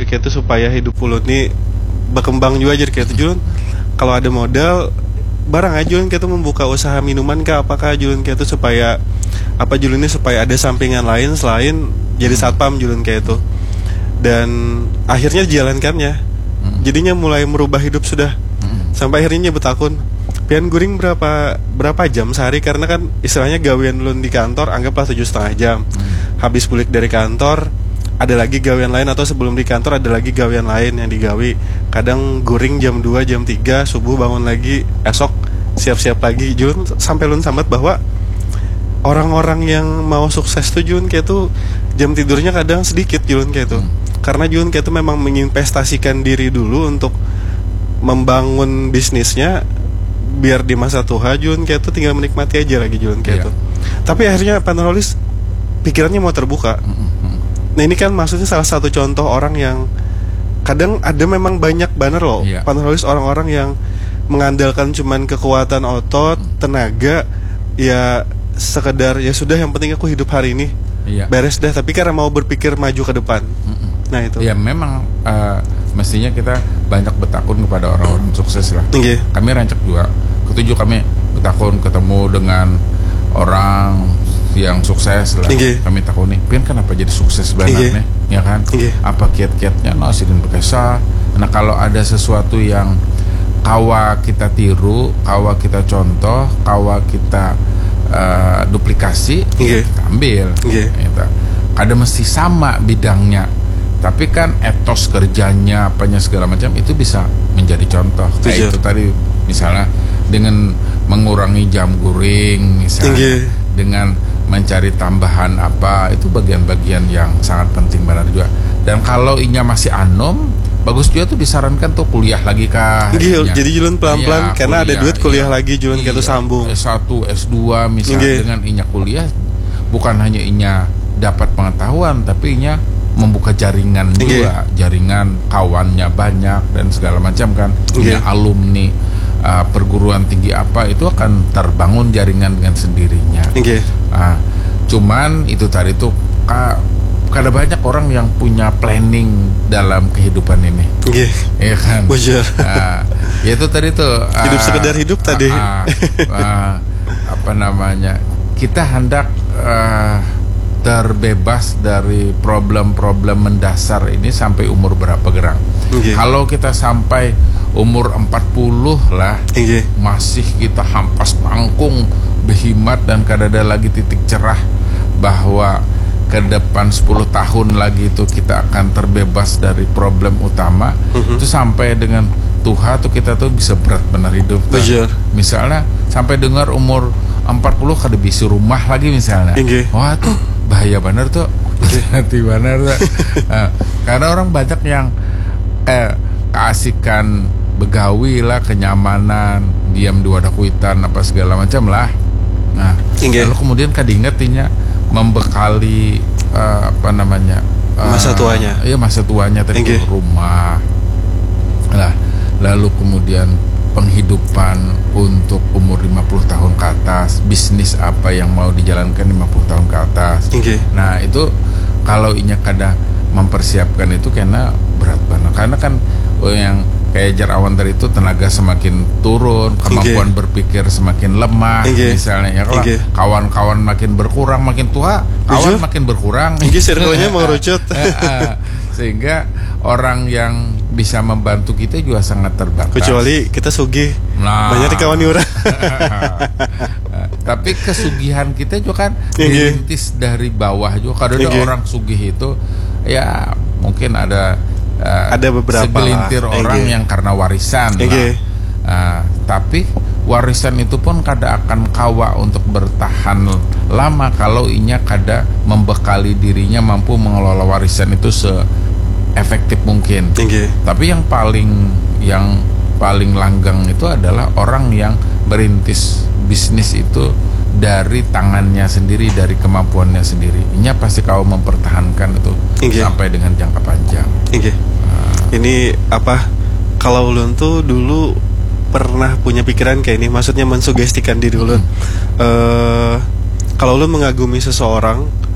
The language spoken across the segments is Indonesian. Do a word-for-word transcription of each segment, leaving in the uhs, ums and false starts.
jadi kayak itu supaya hidup ulun nih berkembang juga jadi kayak itu Julun. Kalau ada modal barang aja Julun kayak itu membuka usaha minuman kah apakah Julun kayak itu supaya apa Julun ini supaya ada sampingan lain selain jadi satpam Julun kayak itu. Dan akhirnya dijalankannya. Jadinya mulai merubah hidup sudah. Sampai akhirnya nyebut akun pian guring berapa berapa jam sehari karena kan istilahnya gawean lun di kantor anggaplah tujuh setengah jam. Habis balik dari kantor ada lagi gawean lain atau sebelum di kantor ada lagi gawean lain yang digawi. Kadang guring jam dua jam tiga subuh bangun lagi esok siap-siap lagi. Jun sampai lun sambat bahwa orang-orang yang mau sukses tuh Jun kayak tuh jam tidurnya kadang sedikit Jun kayak tuh. Karena Jun kayak tuh memang menginvestasikan diri dulu untuk membangun bisnisnya biar di masa tua Jun kayak tuh tinggal menikmati aja lagi Jun kayak yeah. tuh. Tapi akhirnya Panerolis pikirannya mau terbuka. Nah ini kan maksudnya salah satu contoh orang yang kadang ada memang banyak banner loh yeah. Panerolis orang-orang yang mengandalkan cuman kekuatan otot, tenaga, ya sekedar ya sudah yang penting aku hidup hari ini yeah. beres dah. Tapi karena mau berpikir maju ke depan. Mm-mm. Nah itu. Ya memang uh, mestinya kita banyak bertakun kepada orang-orang sukses lah. Okay. Kami rancak juga. Ketujuh kami bertakun ketemu dengan orang yang sukses lah. Okay. Kami takuni, pian kenapa jadi sukses sebenarnya, okay. ya kan? Okay. Apa kiat-kiatnya? No, sidin berkesa. Nah kalau ada sesuatu yang kawa kita tiru, kawa kita contoh, kawa kita uh, duplikasi, okay. kita ambil. Okay. Gitu. Ada mesti sama bidangnya. Tapi kan etos kerjanya, apanya segala macam itu bisa menjadi contoh. Kayak itu tadi misalnya dengan mengurangi jam guring misalnya, Tinggi. dengan mencari tambahan apa, itu bagian-bagian yang sangat penting benar juga. Dan kalau inya masih anom, bagus juga tuh disarankan tuh kuliah lagi kah. Jadi Julun pelan-pelan iya, karena kuliah, ada duit kuliah iya, lagi Julun iya, kayak itu sambung S satu, S dua misalnya. Tinggi. Dengan inya kuliah bukan hanya inya dapat pengetahuan tapi inya membuka jaringan Tinggi. juga, jaringan kawannya banyak dan segala macam kan. Punya alumni uh, perguruan tinggi apa itu akan terbangun jaringan dengan sendirinya. Uh, cuman itu tadi tuh uh, ada banyak orang yang punya planning dalam kehidupan ini. Iya kan? Bujur. Uh, ya itu tadi tuh uh, hidup sekedar hidup tadi. Uh, uh, uh, apa namanya? Kita hendak uh, terbebas dari problem-problem mendasar ini sampai umur berapa gerang. Okay. Kalau kita sampai umur empat puluh lah, okay. masih kita hampas pangkung behimat dan kadada lagi titik cerah bahwa ke depan sepuluh tahun lagi itu kita akan terbebas dari problem utama. Uh-huh. Itu sampai dengan Tuhan tuh kita tuh bisa berat benar hidup. Nah, misalnya sampai dengar umur empat puluh kada bisa rumah lagi misalnya. Okay. Wah tuh bahaya benar tuh, hati benar tuh. Nah, karena orang banyak yang eh, keasikan begawi lah, kenyamanan, diam dua dakuitan apa segala macam lah. Nah, Inge. lalu kemudian kadingetnya membekali uh, apa namanya uh, masa tuanya. Iya masa tuanya tadi rumah. Nah, lalu kemudian penghidupan untuk umur lima puluh tahun ke atas, bisnis apa yang mau dijalankan lima puluh tahun ke atas. Okay. Nah itu kalau inya kada mempersiapkan itu karena berat banget. Karena kan oh, yang kayak Jarawan tadi itu tenaga semakin turun, kemampuan okay. berpikir semakin lemah. Okay. Misalnya ya kalau okay. kawan-kawan makin berkurang, makin tua, kawan Ujuh? makin berkurang. Ini circle-nya mengerucut. Sehingga orang yang bisa membantu kita juga sangat terbatas. Kecuali kita sugih, nah. banyak kawan orang. Tapi kesugihan kita juga kan dirintis dari bawah juga. Kadang ada orang sugih itu, ya mungkin ada uh, ada beberapa segelintir lah. orang Ege. yang karena warisan. Lah. Uh, tapi warisan itu pun kada akan kawa untuk bertahan lama kalau inya kada membekali dirinya mampu mengelola warisan itu se efektif mungkin. Tinggi. Tapi yang paling yang paling langgang itu adalah orang yang merintis bisnis itu dari tangannya sendiri, dari kemampuannya sendiri. Inya pasti kau mempertahankan itu Tinggi. sampai dengan jangka panjang. Tinggi. Nah. Ini apa? Kalau ulun tuh dulu pernah punya pikiran kayak ini, maksudnya mensugestikan diri ulun. Hmm. Uh, kalau ulun mengagumi seseorang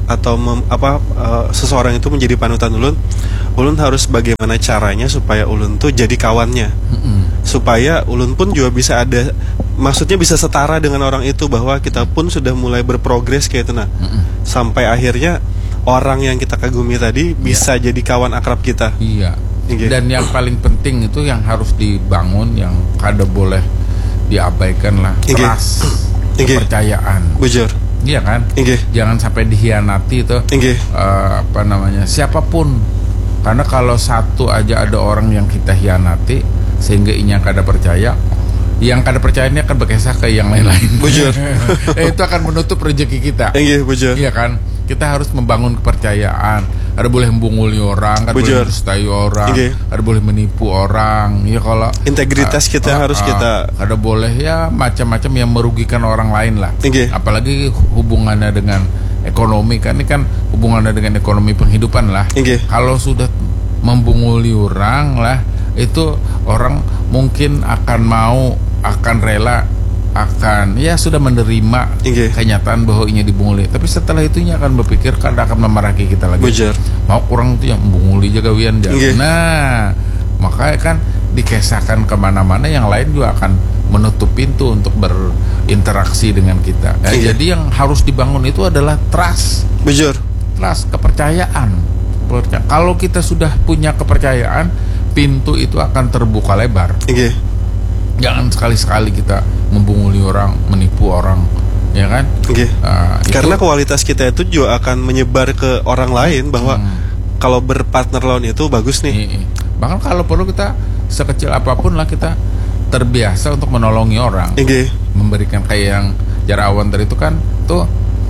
atau mem, apa uh, seseorang itu menjadi panutan ulun, ulun harus bagaimana caranya supaya ulun tuh jadi kawannya, mm-hmm. supaya ulun pun juga bisa ada, maksudnya bisa setara dengan orang itu, bahwa kita pun sudah mulai berprogres kayak itu, nah, mm-hmm. sampai akhirnya orang yang kita kagumi tadi bisa yeah. jadi kawan akrab kita. Iya. Okay. Dan yang paling penting itu yang harus dibangun, yang kada boleh diabaikan lah, okay. trust, okay. kepercayaan. Bujur. Iya kan? Okay. Jangan sampai dihianati tuh. Okay. Uh, apa namanya? Siapapun. Karena kalau satu aja ada orang yang kita hianati sehingga inya kada percaya, yang kada percaya ini akan berkisah ke yang lain-lain. Bujur. eh, itu akan menutup rezeki kita. Okay, bujur. Iya kan? Kita harus membangun kepercayaan. Ada boleh membunguli orang, ada boleh mendustai orang, okay. ada boleh menipu orang. Ya kalau integritas uh, kita uh, harus uh, kita. Ada boleh ya macam-macam yang merugikan orang lain lah. Okay. Apalagi hubungannya dengan ekonomi kan, ini kan hubungannya dengan ekonomi penghidupan lah. Okay. Kalau sudah membunguli orang lah, itu orang mungkin akan mau, akan rela, akan ya sudah menerima okay. kenyataan bahwa ini dibunguli. Tapi setelah itunya akan berpikir kan akan memarahi kita lagi. Bujar. Mau orang itu yang membunguli jaga wian okay. Nah, makanya kan dikesahkan kemana-mana, yang lain juga akan menutup pintu untuk berinteraksi dengan kita. Nah, okay. Jadi yang harus dibangun itu adalah trust. Bujar. Trust, kepercayaan. Kalau kita sudah punya kepercayaan, pintu itu akan terbuka lebar. Okay. Jangan sekali-sekali kita membunguli orang, menipu orang, ya kan? Okay. Uh, Karena itu, kualitas kita itu juga akan menyebar ke orang lain, bahwa hmm. kalau berpartner lawan itu bagus nih. Iya. Bahkan kalau perlu kita sekecil apapun lah, kita terbiasa untuk menolongi orang, okay. memberikan kayak yang Jarawan tadi itu kan tuh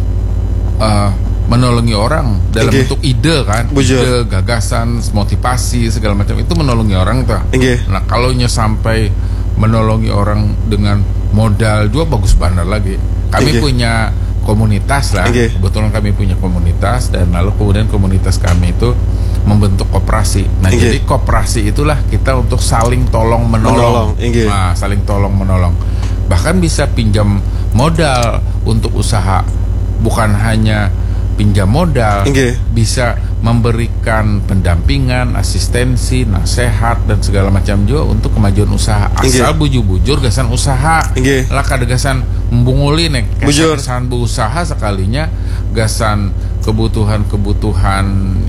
uh, menolongi orang dalam okay. bentuk ide kan, Bujur. ide, gagasan, motivasi segala macam itu menolongi orang tuh. Okay. Nah kalau nya sampai menolongi orang dengan modal juga bagus banget lagi. Kami okay. punya komunitas lah, okay. kebetulan kami punya komunitas, dan lalu kemudian komunitas kami itu membentuk koperasi. Nah okay. jadi koperasi itulah kita untuk saling tolong menolong, menolong. Okay. Nah saling tolong menolong. Bahkan bisa pinjam modal untuk usaha, bukan hanya pinjam modal, okay. bisa memberikan pendampingan, asistensi, nasihat dan segala macam juga untuk kemajuan usaha. Asal okay. bujur-bujur gasan usaha, okay. lah kada gasan membunguli nek gasan berusaha sekalinya gasan kebutuhan-kebutuhan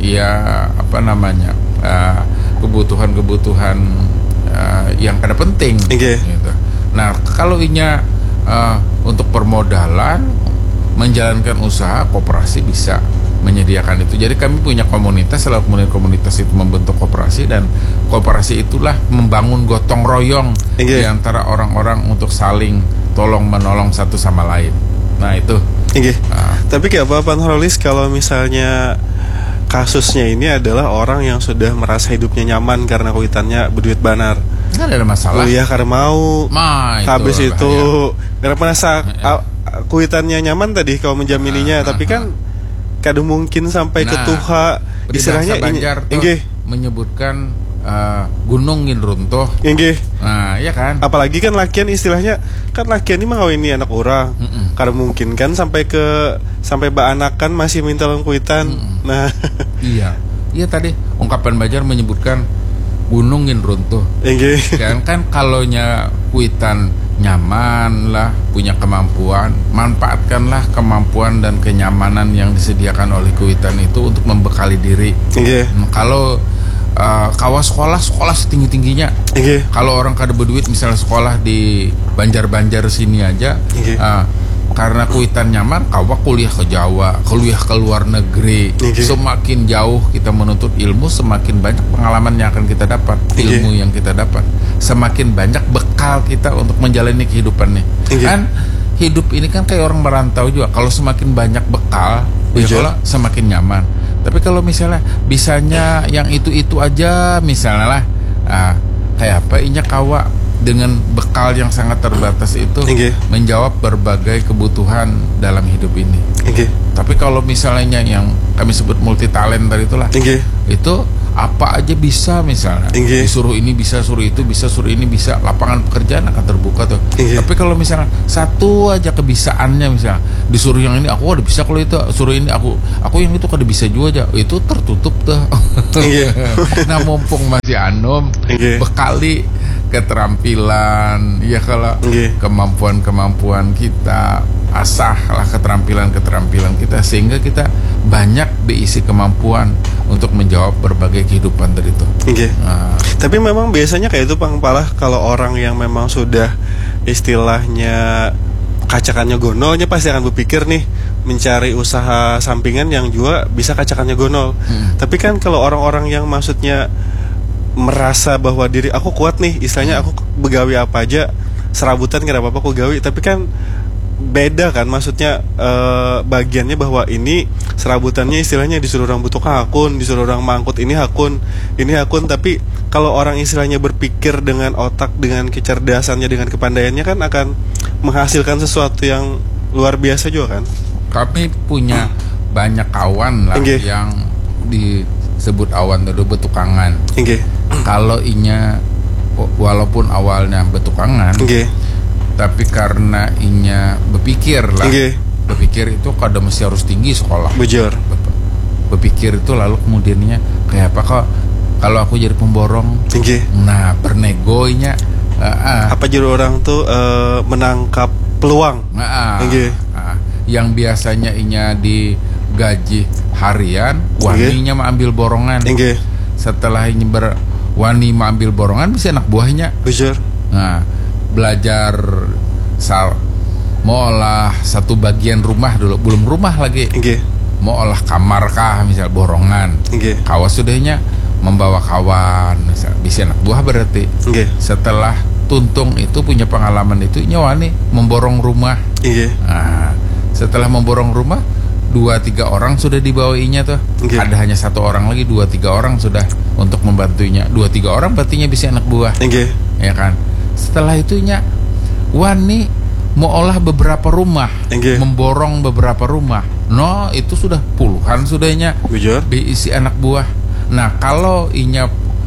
ya apa namanya uh, kebutuhan-kebutuhan uh, yang kada penting. Okay. Gitu. Nah kalau inya uh, untuk permodalan, menjalankan usaha, koperasi bisa menyediakan itu. Jadi kami punya komunitas, lalu kemudian komunitas itu membentuk koperasi, dan koperasi itulah membangun gotong royong okay. di antara orang-orang untuk saling tolong menolong satu sama lain. Nah itu. Okay. Nah. Tapi kayak apa Pak Nurholis kalau misalnya kasusnya ini adalah orang yang sudah merasa hidupnya nyaman karena kuitannya berduit banar. Nggak ada masalah. Kuliah karena mau. Ma, habis itu, itu karena merasa ya. kuitannya nyaman tadi kalau menjamininya, nah, tapi kan kadang mungkin sampai nah, ke tuha, istilahnya Banjar ini, tuh menyebutkan uh, gunung ngin runtuh. Inggih. Nah, iya kan. Apalagi kan lakian istilahnya kan lakian ini mengawini anak orang. Mm-mm. Karena mungkin kan sampai ke sampai baanakan masih minta kuitan. Mm-mm. Nah, iya. Iya tadi ungkapan Banjar menyebutkan gunung ngin runtuh. Inggih. Kan kan kalonya kuitan nyaman lah, punya kemampuan, manfaatkanlah kemampuan dan kenyamanan yang disediakan oleh kuitan itu untuk membekali diri. Okay. Nah, kalau uh, kawas sekolah sekolah setinggi tingginya, okay. kalau orang kada berduit misalnya sekolah di Banjar-Banjar sini aja, okay. uh, karena kuitan nyaman, kawa kuliah ke Jawa, kuliah ke luar negeri. Okay. Semakin jauh kita menuntut ilmu, semakin banyak pengalaman yang akan kita dapat, okay. ilmu yang kita dapat, semakin banyak bekal kita untuk menjalani kehidupan nih. Okay. Kan hidup ini kan kayak orang merantau juga. Kalau semakin banyak bekal, ya kalau semakin nyaman. Tapi kalau misalnya bisanya yang itu-itu aja, misalnya lah, ah, kayak apa inya kawa dengan bekal yang sangat terbatas itu okay. menjawab berbagai kebutuhan dalam hidup ini. Okay. Tapi kalau misalnya yang kami sebut multi talent tadi itulah, okay. itu apa aja bisa misalnya. Inge. Disuruh ini bisa, suruh itu bisa, suruh ini bisa, lapangan pekerjaan akan terbuka tuh. Inge. Tapi kalau misalnya satu aja kebisaannya misalnya disuruh yang ini aku udah bisa, kalau itu suruh ini aku aku yang itu kada bisa juga aja, itu tertutup tuh. Nah mumpung masih anom, Inge. Bekali keterampilan ya, kalau Inge. kemampuan-kemampuan kita, asahlah keterampilan-keterampilan kita sehingga kita banyak diisi kemampuan untuk menjawab berbagai kehidupan dari itu. Okay. Nah. Tapi memang biasanya kayak itu Bang Palah, kalau orang yang memang sudah istilahnya kacakannya gonolnya pasti akan berpikir nih mencari usaha sampingan yang juga bisa kacakannya gonol. Hmm. Tapi kan kalau orang-orang yang maksudnya merasa bahwa diri aku kuat nih, istilahnya aku begawi apa aja, serabutan gak apa-apa aku gawi, tapi kan beda kan maksudnya uh, bagiannya bahwa ini serabutannya istilahnya disuruh orang butuh hakun, disuruh orang mangkut ini hakun, ini hakun. Tapi kalau orang istilahnya berpikir dengan otak, dengan kecerdasannya, dengan kepandaiannya kan akan menghasilkan sesuatu yang luar biasa juga kan. Kami punya hmm. banyak kawan lah Inge. Yang disebut awan itu betukangan. Kalau inya walaupun awalnya betukangan, Inge. Tapi karena inya berpikir lah, okay. berpikir itu kadang mesti harus tinggi sekolah. Bujur. Berpikir itu lalu kemudiannya kayak apa kok kalau aku jadi pemborong, okay. Nah bernegonya uh, uh. apa jadi orang tuh uh, menangkap peluang, uh, uh, okay. uh, yang biasanya inya digaji harian, waninya okay. mengambil borongan. Okay. Setelah ini berwani mengambil borongan, bisa anak buahnya. Bujur. Nah. Belajar sal mau olah satu bagian rumah dulu, belum rumah lagi, okay. Mau olah kamar kah misal borongan, okay. Kawas sudahnya membawa kawan misal, bisa anak buah berarti, okay. Setelah tuntung itu punya pengalaman itu nyawani memborong rumah, okay. Nah, setelah memborong rumah dua tiga orang sudah dibawainya tuh, okay. Ada hanya satu orang lagi, dua tiga orang sudah untuk membantunya, dua tiga orang berartinya bisa anak buah, okay. Ya kan. Setelah itunya wani mau olah beberapa rumah, okay. Memborong beberapa rumah. No, itu sudah puluhan sudahnya diisi anak buah. Nah, kalau inya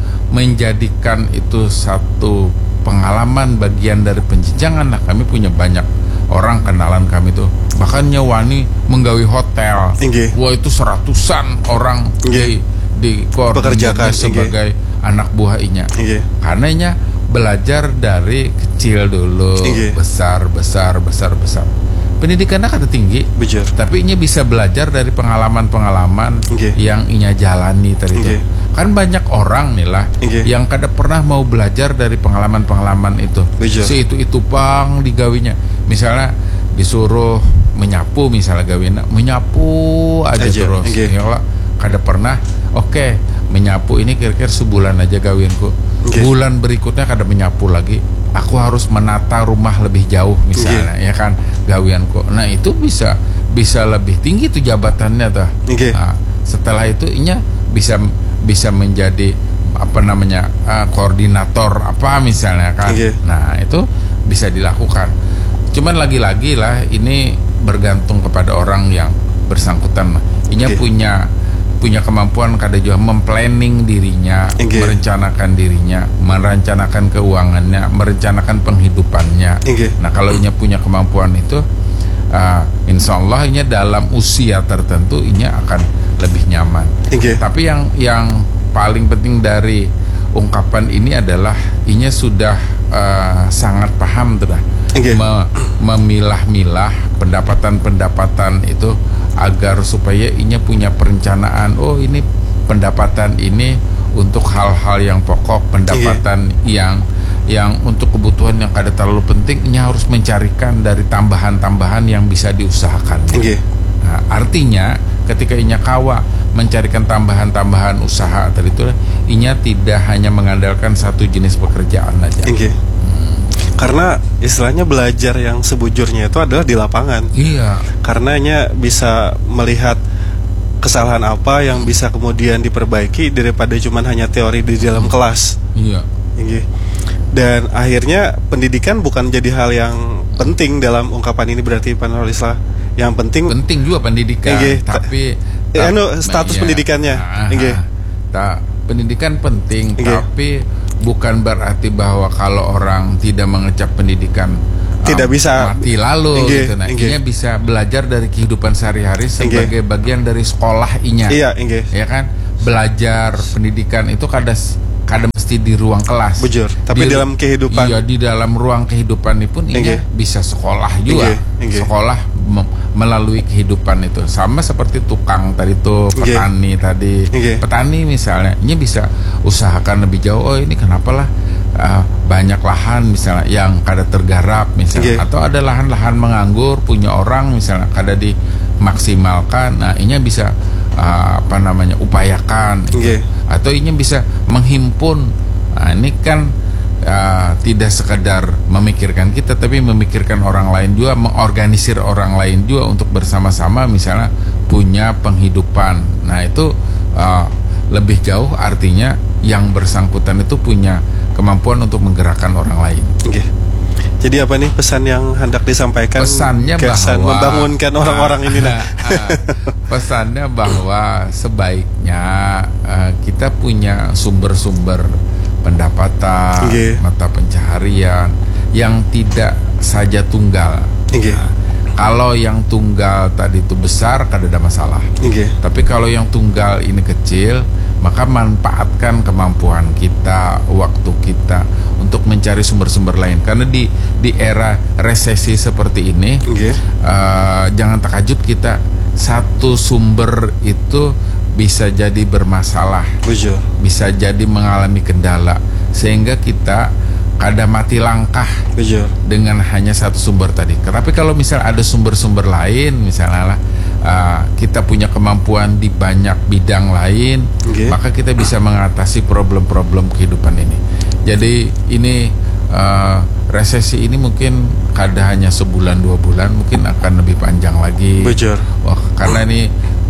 menjadikan itu satu pengalaman bagian dari penjenjangan, nah kami punya banyak orang kenalan kami tuh. Bahkan nyawani menggawi hotel. Okay. Wah, itu seratusan orang okay. di di koordinasi sebagai okay. anak buah inya. Okay. Karena inya belajar dari kecil dulu, okay. besar, besar, besar, besar. Pendidikannya kan tinggi, Bejar. Tapi inya bisa belajar dari pengalaman-pengalaman okay. yang inya jalani tadi okay. itu. Kan banyak orang nih lah okay. yang kada pernah mau belajar dari pengalaman-pengalaman itu. Bejar. Si itu itu pang digawinya. Misalnya disuruh menyapu, misalnya gawina, menyapu aja, aja. terus. Okay. Ya, kada pernah. Oke, okay, menyapu ini kira-kira sebulan aja gawinku. Okay. Bulan berikutnya kada menyapu lagi, aku harus menata rumah lebih jauh misalnya, okay. Ya kan, gawianku. Nah itu bisa bisa lebih tinggi tuh jabatannya tuh. Okay. Nah, setelah itu inya bisa bisa menjadi apa namanya uh, koordinator apa misalnya kan. Okay. Nah itu bisa dilakukan. Cuman lagi-lagi lah ini bergantung kepada orang yang bersangkutan. Inya okay. punya punya kemampuan kada juga memplanning dirinya, okay. merencanakan dirinya, merencanakan keuangannya, merencanakan penghidupannya. Okay. Nah kalau inya punya kemampuan itu, uh, insya Allah inya dalam usia tertentu inya akan lebih nyaman. Okay. Tapi yang yang paling penting dari ungkapan ini adalah inya sudah uh, sangat paham tuh dah, okay. Me- memilah-milah pendapatan-pendapatan itu agar supaya inya punya perencanaan. Oh ini pendapatan ini untuk hal-hal yang pokok, pendapatan yeah. yang yang untuk kebutuhan yang kada terlalu penting, inya harus mencarikan dari tambahan-tambahan yang bisa diusahakan. Okay. Nah, artinya ketika inya kawa mencarikan tambahan-tambahan usaha tadi itu, inya tidak hanya mengandalkan satu jenis pekerjaan aja. Okay. Karena istilahnya belajar yang sebujurnya itu adalah di lapangan. Iya. Karenanya bisa melihat kesalahan apa yang bisa kemudian diperbaiki daripada cuman hanya teori di dalam kelas. Iya. Dan akhirnya pendidikan bukan jadi hal yang penting dalam ungkapan ini berarti Pak Nurlislah. Yang penting penting juga pendidikan, Inge. tapi ta- anu status iya. pendidikannya. Nah, ta- pendidikan penting, okay. tapi bukan berarti bahwa kalau orang tidak mengecap pendidikan tidak um, bisa mati lalu okay. gitu. Nah, okay. inya bisa belajar dari kehidupan sehari-hari sebagai okay. bagian dari sekolah inya. Iya, okay. Ya kan? Belajar pendidikan itu kada kada mesti di ruang kelas. Bujur. Tapi di dalam kehidupan. Iya, di dalam ruang kehidupan ini pun inya okay. bisa sekolah juga. Okay. Okay. Sekolah melalui kehidupan itu. Sama seperti tukang tadi tuh, petani okay. tadi. Okay. Petani misalnya, ini bisa usahakan lebih jauh. Oh, ini kenapa lah uh, banyak lahan misalnya yang kada tergarap misalnya, okay. atau ada lahan-lahan menganggur punya orang misalnya kada dimaksimalkan. Nah, ini bisa uh, apa namanya upayakan. Okay. Gitu. Atau ini bisa menghimpun. Nah, ini kan uh, tidak sekedar memikirkan kita, tapi memikirkan orang lain juga, mengorganisir orang lain juga untuk bersama-sama misalnya punya penghidupan. Nah, itu uh, lebih jauh, artinya yang bersangkutan itu punya kemampuan untuk menggerakkan orang lain. Oke. Jadi apa nih pesan yang hendak disampaikan? Pesannya kesan bahwa membangunkan orang-orang uh, ini lah. Uh, pesannya bahwa sebaiknya uh, kita punya sumber-sumber pendapatan, okay. mata pencaharian yang tidak saja tunggal. Okay. Nah, kalau yang tunggal tadi itu besar, kada ada masalah. Okay. Tapi kalau yang tunggal ini kecil, maka manfaatkan kemampuan kita, waktu kita untuk mencari sumber-sumber lain. Karena di di era resesi seperti ini, okay. uh, jangan takjub kita satu sumber itu bisa jadi bermasalah, Betul. bisa jadi mengalami kendala, sehingga kita kada mati langkah Betul. dengan hanya satu sumber tadi. Tapi kalau misal ada sumber-sumber lain, misalnya lah, uh, kita punya kemampuan di banyak bidang lain, okay. maka kita bisa mengatasi problem-problem kehidupan ini. Jadi ini uh, resesi ini mungkin kada hanya sebulan dua bulan, mungkin akan lebih panjang lagi. Betul. Wah, karena ini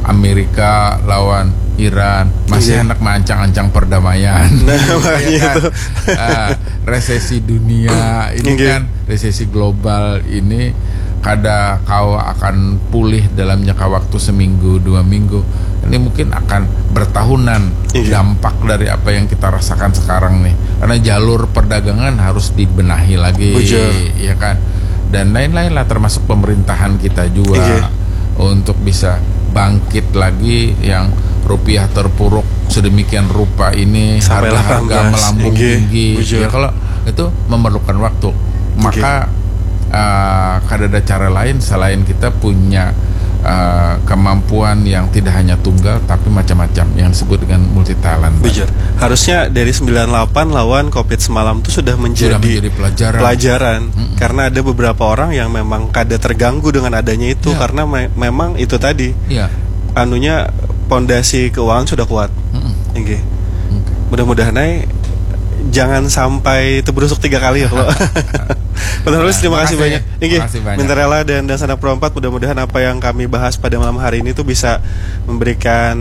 Amerika lawan Iran masih yeah. hendak mengancang-ancang perdamaian. Nah, ya kan? uh, resesi dunia ini okay. kan resesi global ini kada kau akan pulih dalam jangka waktu seminggu dua minggu. Ini mungkin akan bertahunan okay. dampak dari apa yang kita rasakan sekarang nih. Karena jalur perdagangan harus dibenahi lagi, Bujur. ya kan? Dan lain-lain lah, termasuk pemerintahan kita juga okay. untuk bisa bangkit lagi, yang rupiah terpuruk sedemikian rupa ini, harga-harga melambung okay. tinggi. Ya, kalau itu memerlukan waktu, maka okay. uh, kada ada cara lain selain kita punya uh, kemampuan yang tidak hanya tunggal tapi macam-macam, yang disebut dengan multi talent. Bujur. Harusnya dari sembilan puluh delapan lawan Covid semalam itu sudah menjadi, sudah menjadi pelajaran, pelajaran. Mm-mm. Karena ada beberapa orang yang memang kada terganggu dengan adanya itu, ya. Karena me- memang itu tadi ya. anunya pondasi keuangan sudah kuat. Oke. Okay. Okay. Mudah-mudahan ay, jangan sampai terberusuk tiga kali ya kalau. Penulis, terima kasih banyak. Oke. Mintarela dan dan Sanak Pro empat, mudah-mudahan apa yang kami bahas pada malam hari ini tuh bisa memberikan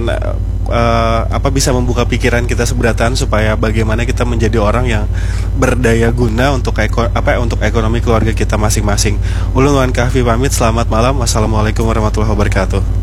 uh, apa bisa membuka pikiran kita seberatan supaya bagaimana kita menjadi orang yang berdaya guna untuk eko, apa untuk ekonomi keluarga kita masing-masing. Ulun Wan Kahfi pamit, selamat malam. Wassalamualaikum warahmatullahi wabarakatuh.